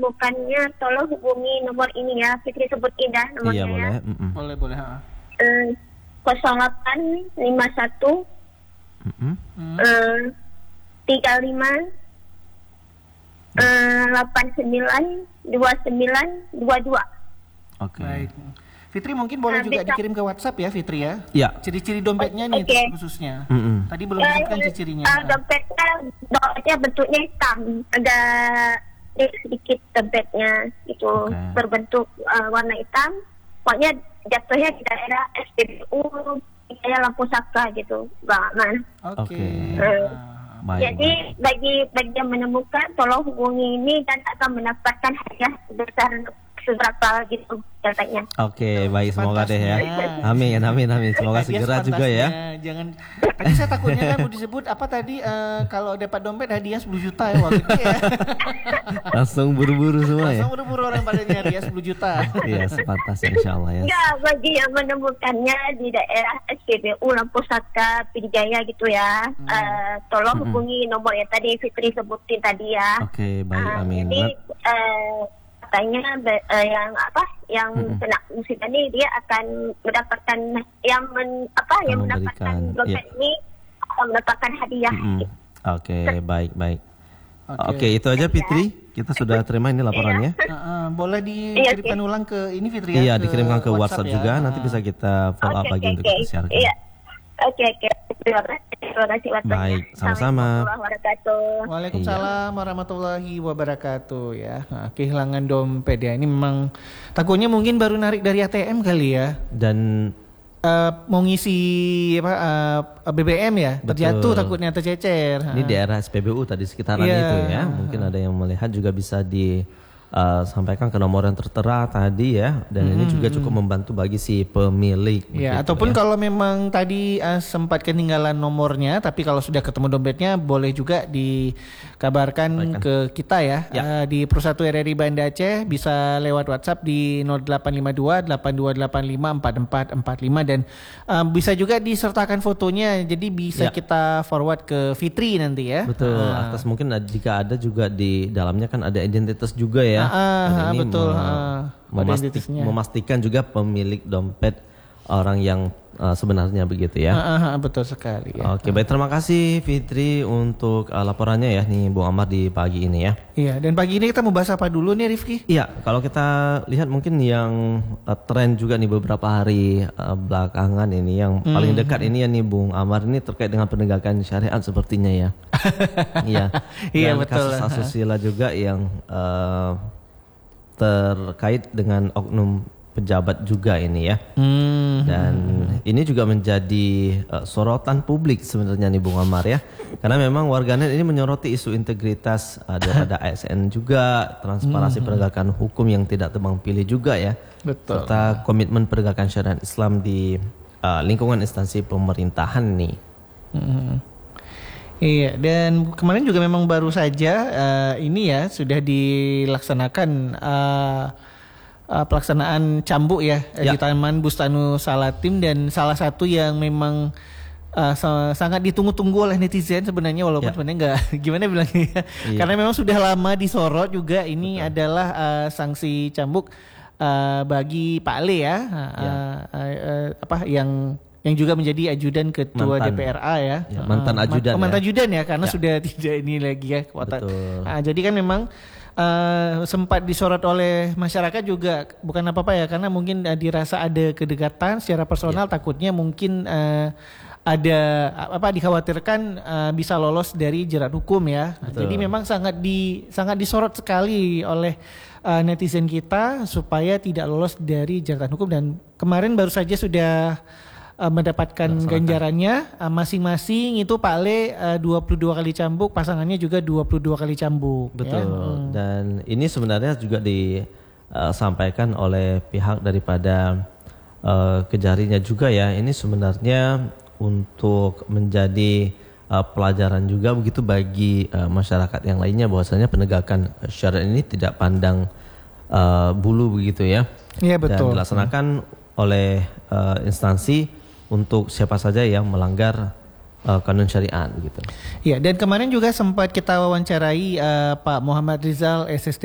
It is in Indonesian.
Bukannya tolong hubungi nomor ini ya, Fitri sebutin dah nomornya. Iya Ya. boleh. Boleh. 0851 35 89 2922. Oke. Baik. Fitri mungkin boleh juga dikirim ke WhatsApp ya Fitri ya. Iya. Ciri-ciri dompetnya nih khususnya. Tadi belum disebutkan ciri-cirinya. Dompetnya bentuknya hitam, ada sedikit dompetnya itu berbentuk warna hitam. Pokoknya jatuhnya di daerah SPBU, kayak Lampu Saka gitu, Bang Aman. Oke. Jadi bagi yang menemukan, tolong hubungi ini dan akan mendapatkan hadiah sebesar seberapa gitu katanya. Oke, baik, semoga deh ya. Amin. Semoga segera juga ya. Jangan. Tadi saya takutnya kan mau disebut apa tadi kalau dapat dompet hadiah 10 juta ya waktu itu ya. Langsung buru-buru semua ya. Langsung buru-buru orang pada nyari hadiah 10 juta. Iya, sepantasnya insyaallah ya. Ya, bagi yang menemukannya di daerah SPBU Lampu Saka Pidijaya gitu ya. Tolong hubungi nomor yang tadi Fitri sebutin tadi ya. Oke, baik, amin. Jadi katanya yang kena musibah ini dia akan mendapatkan mendapatkan dompet ini akan mendapatkan hadiah. Oke, baik. Oke, itu aja Fitri. Kita sudah terima ini laporannya. Boleh dikirimkan ulang ke ini Fitri ya? Iya, dikirimkan ke WhatsApp juga. Nanti bisa kita follow up lagi untuk kita share. Iya. Oke. Terima kasih. Baik, sama-sama. Waalaikumsalam warahmatullahi wabarakatuh ya. Nah, kehilangan dompet ya. Ini memang takutnya mungkin baru narik dari ATM kali ya. Dan mau ngisi BBM ya, terjatuh takutnya tercecer. Ini daerah SPBU tadi sekitaran itu ya. Mungkin ada yang melihat juga bisa sampaikan ke nomor yang tertera tadi ya, dan ini juga cukup membantu bagi si pemilik. Ya, ataupun kalau memang tadi sempat ketinggalan nomornya, tapi kalau sudah ketemu dompetnya boleh juga dikabarkan ke kita ya. Di Persatu RRI Banda Aceh bisa lewat WhatsApp di 0852 8285 4445 dan bisa juga disertakan fotonya, jadi bisa kita forward ke Fitri nanti ya. Betul. Atas mungkin jika ada juga di dalamnya kan ada identitas juga ya. Ini betul. Memastikan juga pemilik dompet orang yang sebenarnya begitu ya. Betul sekali ya. Oke, baik, terima kasih Fitri untuk laporannya ya nih Bung Amar di pagi ini ya. Iya, dan pagi ini kita mau bahas apa dulu nih Rifki? Iya, kalau kita lihat mungkin yang tren juga nih beberapa hari belakangan ini yang paling dekat ini ya nih Bung Amar, ini terkait dengan penegakan syariat sepertinya ya. Iya. Iya, dan betul. kasus asusila juga yang terkait dengan oknum pejabat juga ini ya. Dan ini juga menjadi sorotan publik sebenarnya nih Bung Amar ya. Karena memang warganet ini menyoroti isu integritas daripada ASN juga, transparansi penegakan hukum yang tidak tebang pilih juga ya. Betul. Serta komitmen penegakan syariat Islam di lingkungan instansi pemerintahan nih. Iya, dan kemarin juga memang baru saja ini ya sudah dilaksanakan pelaksanaan cambuk ya di Taman Bustanu Salatim, dan salah satu yang memang sangat ditunggu-tunggu oleh netizen sebenarnya, walaupun sebenarnya nggak gimana bilangnya karena memang sudah lama disorot juga ini adalah sanksi cambuk bagi Pak Le ya, yang juga menjadi ajudan ketua DPRA ya. Mantan ajudan. Mantan ajudan ya, karena sudah tidak ini lagi ya kekuatan. Jadi kan memang sempat disorot oleh masyarakat juga, bukan apa-apa ya, karena mungkin dirasa ada kedekatan secara personal, takutnya mungkin ada dikhawatirkan bisa lolos dari jerat hukum ya. Jadi memang sangat disorot sekali oleh netizen kita supaya tidak lolos dari jeratan hukum, dan kemarin baru saja sudah mendapatkan ganjarannya masing-masing itu Pak Le 22 kali cambuk, pasangannya juga 22 kali cambuk. Betul. Dan ini sebenarnya juga disampaikan oleh pihak daripada Kejarinya juga ya. Ini sebenarnya untuk menjadi pelajaran juga begitu bagi masyarakat yang lainnya, bahwasanya penegakan syariat ini tidak pandang bulu begitu ya. Iya, betul. Dan dilaksanakan oleh instansi untuk siapa saja yang melanggar kanun syariat gitu. Ya, dan kemarin juga sempat kita wawancarai Pak Muhammad Rizal SST